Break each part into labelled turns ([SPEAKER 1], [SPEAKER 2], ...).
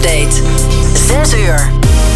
[SPEAKER 1] Nieuwsupdate. 6 uur.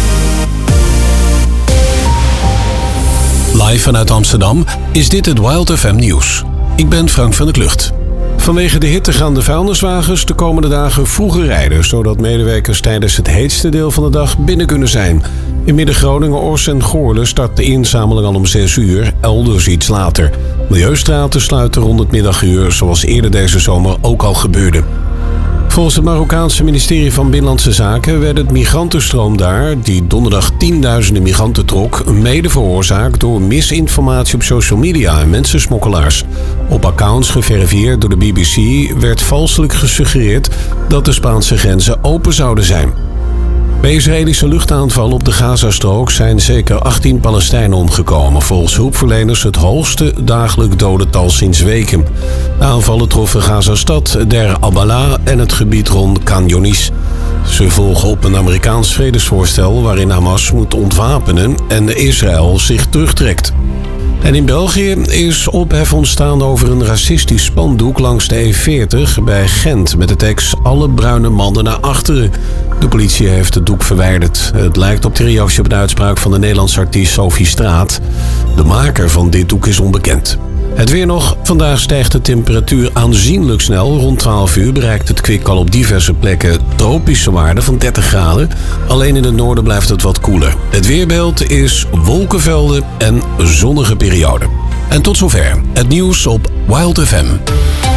[SPEAKER 2] Live vanuit Amsterdam is dit het Wild FM nieuws. Ik ben Frank van der Klucht. Vanwege de hitte gaan de vuilniswagens de komende dagen vroeger rijden, zodat medewerkers tijdens het heetste deel van de dag binnen kunnen zijn. In Midden-Groningen, Ors en Goorlen start de inzameling al om 6 uur, elders iets later. Milieustraten sluiten rond het middaguur, zoals eerder deze zomer ook al gebeurde. Volgens het Marokkaanse ministerie van Binnenlandse Zaken werd het migrantenstroom daar, die donderdag tienduizenden migranten trok, mede veroorzaakt door misinformatie op social media en mensensmokkelaars. Op accounts geverifieerd door de BBC werd valselijk gesuggereerd dat de Spaanse grenzen open zouden zijn. Bij Israëlische luchtaanvallen op de Gazastrook zijn zeker 18 Palestijnen omgekomen. Volgens hulpverleners het hoogste dagelijk dodental sinds weken. De aanvallen troffen Gazastad, Der Al-Bala en het gebied rond Khan Younis. Ze volgen op een Amerikaans vredesvoorstel waarin Hamas moet ontwapenen en Israël zich terugtrekt. En in België is ophef ontstaan over een racistisch spandoek langs de E40 bij Gent met de tekst "Alle bruine mannen naar achteren". De politie heeft het doek verwijderd. Het lijkt op de reactie op een uitspraak van de Nederlandse artiest Sophie Straat. De maker van dit doek is onbekend. Het weer nog. Vandaag stijgt de temperatuur aanzienlijk snel. Rond 12 uur bereikt het kwik al op diverse plekken tropische waarden van 30 graden. Alleen in het noorden blijft het wat koeler. Het weerbeeld is wolkenvelden en zonnige perioden. En tot zover het nieuws op Wild FM.